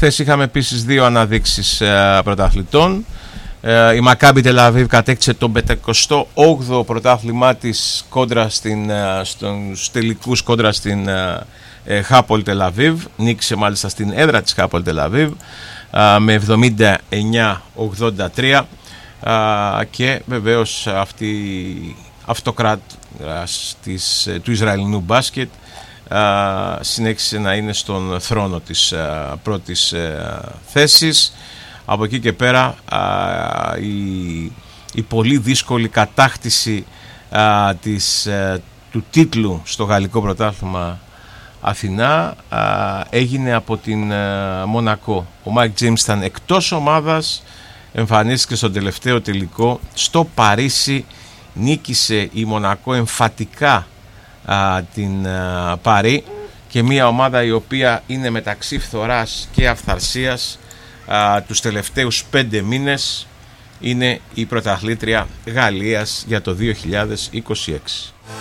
Χθες είχαμε επίσης δύο αναδείξεις πρωταθλητών. Η Μακάμπι Τελαβίβ κατέκτησε το 58ο πρωτάθλημά της κόντρα στους τελικούς κόντρα στην Χάπολ Τελαβίβ. Νίκησε μάλιστα στην έδρα της Χάπολ Τελαβίβ με 79-83, και βεβαίως αυτή η αυτοκράτορας του Ισραηλινού μπάσκετ συνέχισε να είναι στον θρόνο της πρώτης θέσης. Από εκεί και πέρα η πολύ δύσκολη κατάκτηση του τίτλου στο γαλλικό πρωτάθλημα Αθηνά έγινε από την Μονακό. Ο Μάικ Τζέιμς ήταν εκτός ομάδας, εμφανίστηκε στον τελευταίο τελικό. Στο Παρίσι νίκησε η Μονακό εμφατικά την Παρί, και μια ομάδα η οποία είναι μεταξύ φθοράς και αυθαρσίας τους τελευταίους 5 μήνες. Είναι η πρωταθλήτρια Γαλλίας για το 2026.